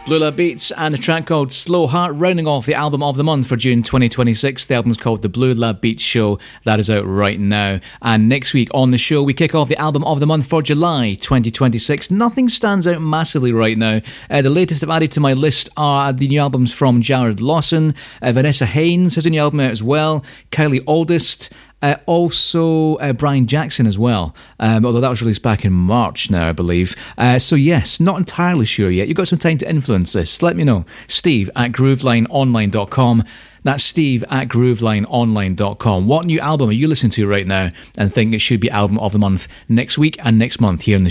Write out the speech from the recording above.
Blue Lab Beats and a track called Slow Heart, rounding off the album of the month for June 2026. The album's called The Blue Lab Beats Show. That is out right now. And next week on the show, we kick off the album of the month for July 2026. Nothing stands out massively right now. The latest I've added to my list are the new albums from Jared Lawson. Vanessa Haynes has a new album out as well. Kylie Aldist. Also Brian Jackson as well, although that was released back in March now, I believe. So yes, not entirely sure yet. You've got some time to influence this. Let me know. Steve@groovelineonline.com. That's Steve@groovelineonline.com. What new album are you listening to right now and think it should be album of the month next week and next month here in the